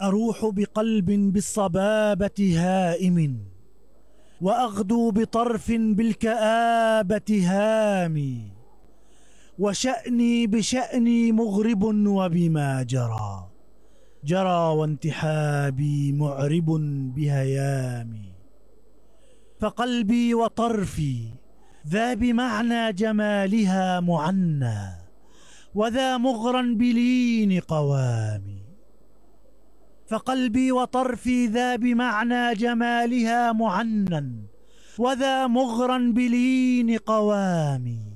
أروح بقلب بالصبابة هائم، وأغدو بطرف بالكآبة هامي، وشأني بشأني مغرب وبما جرى جرى، وانتحابي معرب بهيامي. فقلبي وطرفي ذا بمعنى جمالها معنى، وذا مغرا بلين قوامي. فقلبي وطرفي ذا بمعنى جمالها معنى، وذا مغرا بلين قوامي.